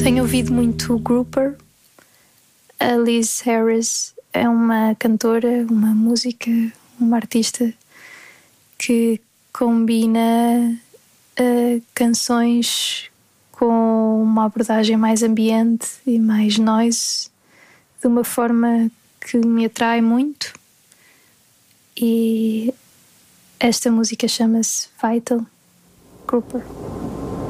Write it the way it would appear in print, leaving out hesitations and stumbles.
Tenho ouvido muito Grouper. A Liz Harris é uma cantora, uma música, uma artista que combina canções com uma abordagem mais ambiente e mais noise, de uma forma que me atrai muito. E esta música chama-se Vital, Grouper.